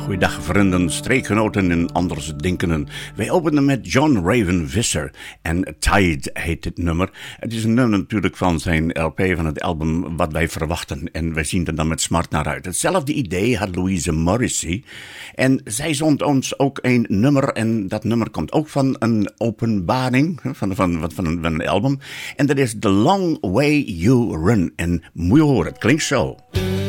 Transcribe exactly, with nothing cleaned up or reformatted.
Goeiedag vrienden, streekgenoten en anders denkenden. Wij openen met John Raven Visser en Tide heet het nummer. Het is een nummer natuurlijk van zijn L P, van het album Wat Wij Verwachten. En wij zien er dan met smart naar uit. Hetzelfde idee had Louise Morrissey. En zij zond ons ook een nummer. En dat nummer komt ook van een openbaring, van, van, van, van, een, van een album. En dat is The Long Way You Run. En moet je horen, het klinkt zo.